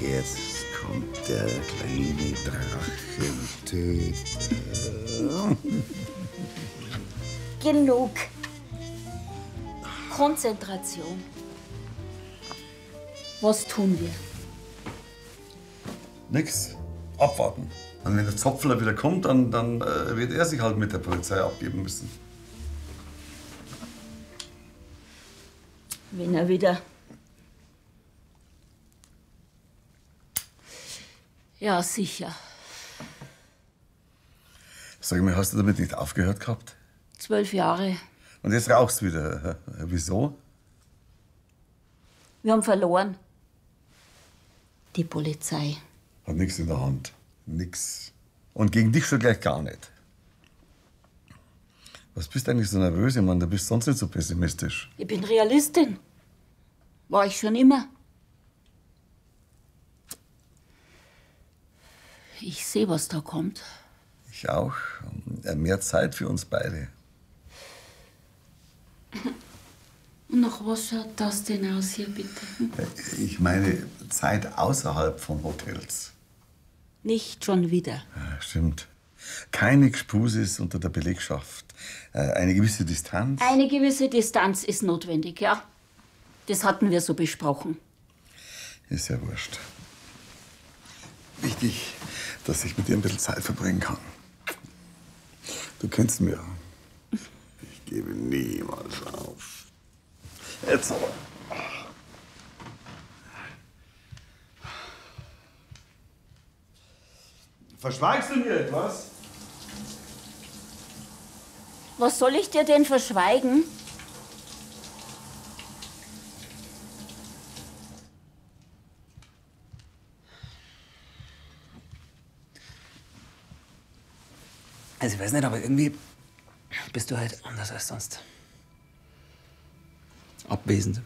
Jetzt kommt der kleine Drachentöter. Genug. Konzentration. Was tun wir? Nix. Abwarten. Und wenn der Zopfler wieder kommt, dann wird er sich halt mit der Polizei abgeben müssen. Wenn er wieder... Ja, sicher. Sag mal, hast du damit nicht aufgehört gehabt? 12 Jahre. Und jetzt rauchst du wieder. Wieso? Wir haben verloren. Die Polizei. Hat nichts in der Hand. Nix. Und gegen dich schon gleich gar nicht. Was bist du eigentlich so nervös? Ich meine, du bist sonst nicht so pessimistisch. Ich bin Realistin. War ich schon immer. Ich sehe, was da kommt. Ich auch. Mehr Zeit für uns beide. Und nach was schaut das denn aus hier, bitte? Ich meine, Zeit außerhalb von Hotels. Nicht schon wieder. Ja, stimmt. Keine Gspusis unter der Belegschaft. Eine gewisse Distanz. Eine gewisse Distanz ist notwendig, ja. Das hatten wir so besprochen. Ist ja wurscht. Wichtig, dass ich mit dir ein bisschen Zeit verbringen kann. Du kennst mich ja. Ich gebe niemals auf. Jetzt aber. Verschweigst du mir etwas? Was soll ich dir denn verschweigen? Also ich weiß nicht, aber irgendwie bist du halt anders als sonst. Abwesend.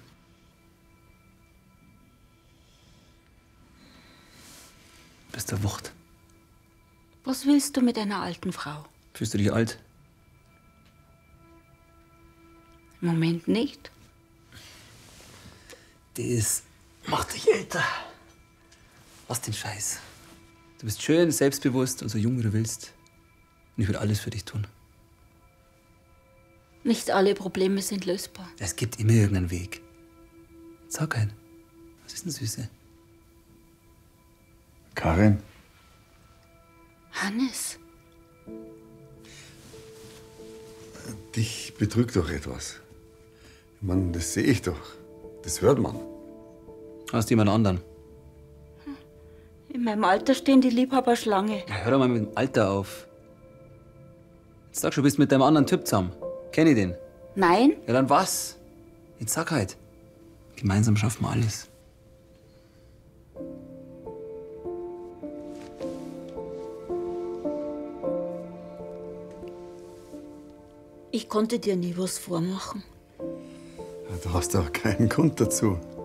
Bist der Wucht. Was willst du mit einer alten Frau? Fühlst du dich alt? Im Moment nicht. Das macht dich älter. Lass den Scheiß. Du bist schön, selbstbewusst und so jung, wie du willst. Und ich würde alles für dich tun. Nicht alle Probleme sind lösbar. Es gibt immer irgendeinen Weg. Sag einen. Was ist denn Süße? Karin? Hannes, Dich betrügt doch etwas. Mann, das sehe ich doch. Das hört man. Hast du jemand anderen? in meinem Alter stehen die Liebhaber Schlange. Ja, hör doch mal mit dem Alter auf. Jetzt sag schon, du bist mit deinem anderen Typ zusammen. Kenn ich den? Nein, Ja, dann was? Jetzt sag halt. Gemeinsam schaffen wir alles. ich konnte dir nie was vormachen. Du hast doch keinen Grund dazu.